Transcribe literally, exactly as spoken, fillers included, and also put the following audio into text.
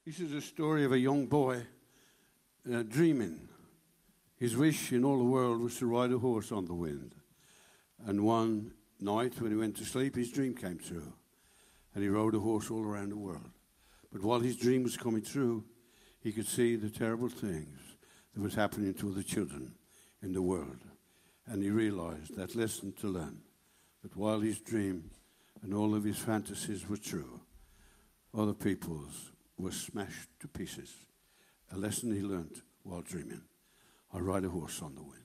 This is a story of a young boy uh, dreaming. His wish in all the world was to ride a horse on the wind. And one night when he went to sleep, his dream came true. And he rode a horse all around the world. But while his dream was coming true, he could see the terrible things that was happening to the children in the world. And he realized that lesson to learn, that while his dream and all of his fantasies were true, other people's were smashed to pieces. A lesson he learned while dreaming. I ride a horse on the wind.